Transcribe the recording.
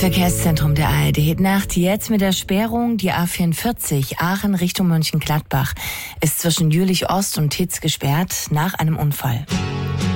Verkehrszentrum der ARD. Nacht jetzt mit der Sperrung die A44 Aachen Richtung Mönchengladbach ist zwischen Jülich Ost und Titz gesperrt nach einem Unfall.